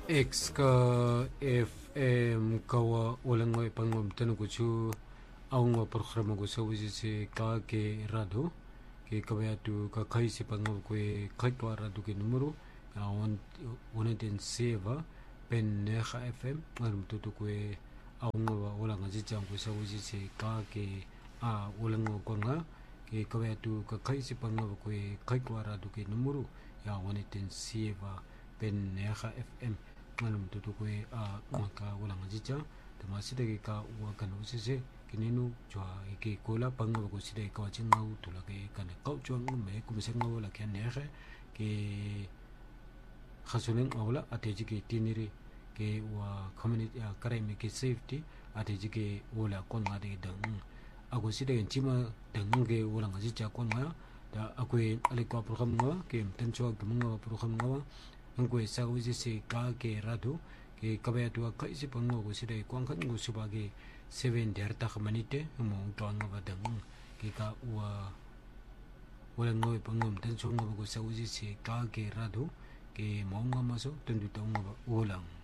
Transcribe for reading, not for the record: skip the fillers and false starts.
X ka FM kawa walang may pangom tanong ko chu ang programa ko sa wisi si ka ke rado ke kawaya tu ka kai si pangom ko kai to rado ke numero ya on den seva pen neha FM ngalum tutu ko ang walang aji jang ko sa wisi si ka ke walang ko nga ke kawaya tu ka kai si pangom ko kai to rado ke numero ya on den seva pen neha FM ngalum tutu ko maka walang aji jang masih dagi ka wakan usise kinenu jwa ke kola pangwa ko sida ka chingau tula ke kan ka jwa me ko se ngau la kan ne ke khasulen awla ateji ke tiniri ke wa community kare me ke safety ateji ke wala kon ma de dang ako sida en chima dang ke wala ngaji cha kon ma da akwe ale ko program nga ke mten chwa ke mga program nga ngwe sa uji se ka ke radu ke kabaya tu ka isi pango ko sida ko angkan ko subage 7 der ta khamanite mo tong ba dang ke ka wala ngoy pangom tan chong ko sa uji se ka ke radu ke mo nga maso tundu tong ba ulang